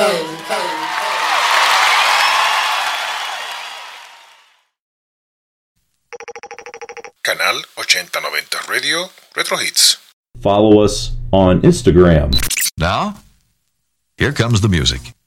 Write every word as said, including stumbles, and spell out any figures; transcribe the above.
Canal ochenta noventa Radio Retro Hits. Follow us on Instagram. Now, here comes the music.